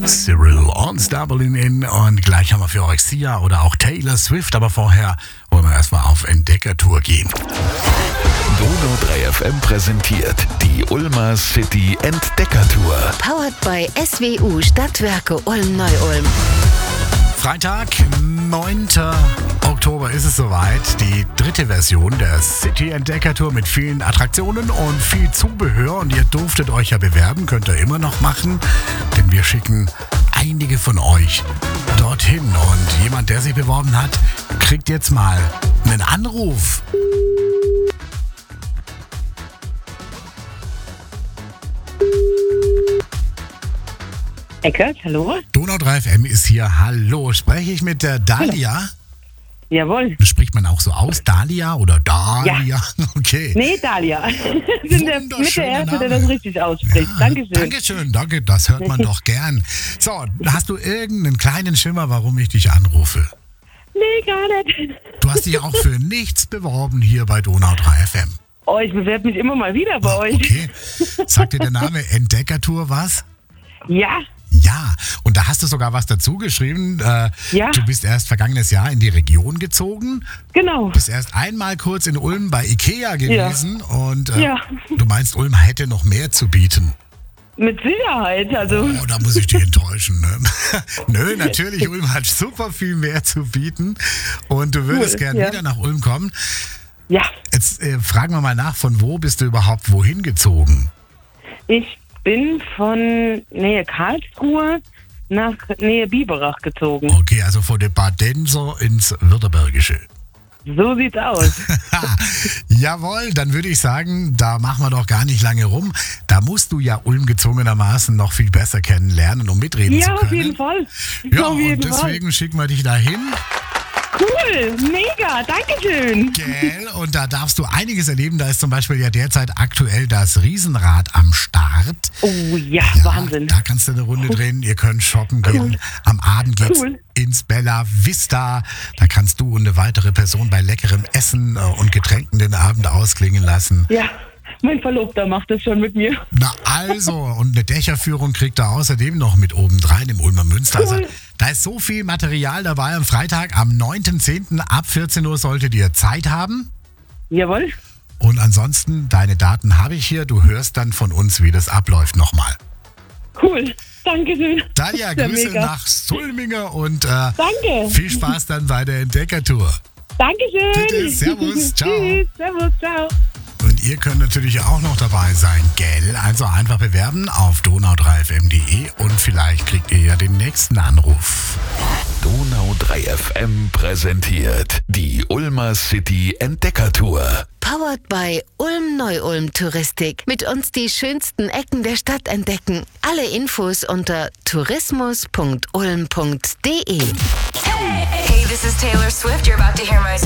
Cyril Unstable in und gleich haben wir für euch Sia oder auch Taylor Swift, aber vorher wollen wir erstmal auf Entdeckertour gehen. Donau 3 FM präsentiert die Ulmer City Entdeckertour. Powered by SWU Stadtwerke Ulm-Neu-Ulm. Freitag, 9. Oktober ist es soweit. Die dritte Version der City Entdeckertour mit vielen Attraktionen und viel Zubehör. Und ihr durftet euch ja bewerben, könnt ihr immer noch machen. Denn wir schicken einige von euch dorthin. Und jemand, der sich beworben hat, kriegt jetzt mal einen Anruf. Eckert, hallo? Donau 3 FM ist hier. Hallo, spreche ich mit der Dalia? Hallo. Jawohl. Spricht man auch so aus? Dalia oder Dalia? Ja. Okay. Nee, Dalia. Ich bin der mit der Erste, der das richtig ausspricht. Ja, Dankeschön. Dankeschön, danke, das hört man doch gern. So, hast du irgendeinen kleinen Schimmer, warum ich dich anrufe? Nee, gar nicht. Du hast dich auch für nichts beworben hier bei Donau 3 FM. Oh, ich bewerbe mich immer mal wieder bei euch. Okay. Sagt dir der Name Entdeckertour was? Ja, Ja, und da hast du sogar was dazu geschrieben. Ja. Du bist erst vergangenes Jahr in die Region gezogen. genau. Bist erst einmal kurz in Ulm bei Ikea gewesen und Ja. du meinst, Ulm hätte noch mehr zu bieten. Mit Sicherheit. Also, Oh, da muss ich dich enttäuschen. Ne? Nö, natürlich, Ulm hat super viel mehr zu bieten und du würdest Cool, gern ja. wieder nach Ulm kommen. ja. Jetzt fragen wir mal nach, von wo bist du überhaupt wohin gezogen? Ich bin von Nähe Karlsruhe nach Nähe Biberach gezogen. Okay, also von der Badenser ins Württembergische. So sieht's aus. Jawohl, dann würde ich sagen, da machen wir doch gar nicht lange rum. Da musst du ja Ulm gezwungenermaßen noch viel besser kennenlernen, um mitreden zu Ja, können. auf jeden Fall. Ja, auf und jeden Fall. deswegen schicken wir dich dahin. Cool, mega, dankeschön. Gell? Und da darfst du einiges erleben. Da ist zum Beispiel ja derzeit aktuell das Riesenrad am Start. Oh ja, Ja, Wahnsinn. Da kannst du eine Runde drehen. Ihr könnt shoppen gehen. Am Abend geht's Cool. ins Bella Vista. Da kannst du und eine weitere Person bei leckerem Essen und Getränken den Abend ausklingen lassen. Ja, mein Verlobter macht das schon mit mir. Na also, und eine Dächerführung kriegt er außerdem noch mit obendrein im Ulmer Münster. Also, Cool. da ist so viel Material dabei. Am Freitag, am 9.10. ab 14 Uhr solltet ihr Zeit haben. Jawohl. Und ansonsten, deine Daten habe ich hier. Du hörst dann von uns, wie das abläuft nochmal. Cool. Dankeschön. Dalia, Sehr Grüße mega. nach Sulminger und Danke. viel Spaß dann bei der Entdeckertour. Dankeschön. Bitte, servus, ciao. Tschüss, servus, ciao. Und ihr könnt natürlich auch noch dabei sein, gell? Also einfach bewerben auf donau3fm.de und vielleicht kriegt ihr ja den nächsten Anruf. Donau 3 FM präsentiert die Ulmer City Entdeckertour. Powered by Ulm-Neu-Ulm Touristik. Mit uns die schönsten Ecken der Stadt entdecken. Alle Infos unter tourismus.ulm.de. Hey, this is Taylor Swift. You're about to hear my